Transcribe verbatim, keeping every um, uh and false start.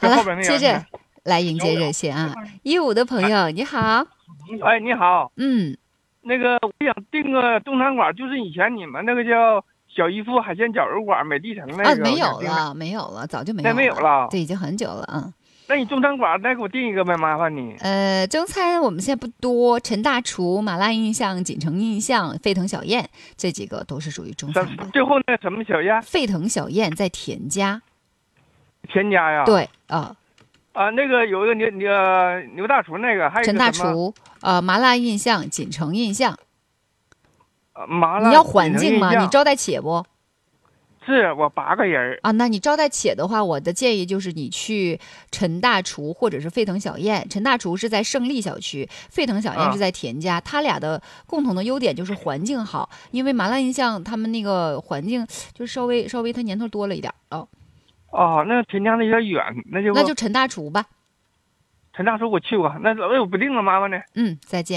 好后边了， 那个接着来迎接热线啊，一五的朋友你好， 哎，你好， 嗯， 那个我想订个中餐馆，就是以前你们那个叫小姨夫海鲜饺肉馆美丽城那啊， 个， 没我想订的有了，没有了，早就没那有没有了。 对，已经很久了，嗯。 那你中餐馆再给我订一个呗，麻烦你。 呃，中餐我们现在不多，陈大厨、麻辣印象、锦城印象、沸腾小宴这几个都是属于中什餐馆。 最后那什么小宴？ 沸腾小宴在田家， 田家呀？ 对啊， 啊，那个有一个牛牛牛大厨那个，还有一陈个什么大厨，呃，麻辣印象、锦城印象。 呃麻辣你要环锦城境吗？ 印象你招待且不？ 是我八个人啊，那你招待且的话，我的建议就是你去陈大厨或者是沸腾小宴。陈大厨是在胜利小区，沸腾小宴是在田家。他俩的共同的优点就是环境好，因为麻辣印象他们那个环境就稍微稍微它年头多了一点哦。 哦，那田家那有点远，那就那就陈大厨吧。 陈大厨我去过，那那我不定了，麻烦呢。 嗯，再见。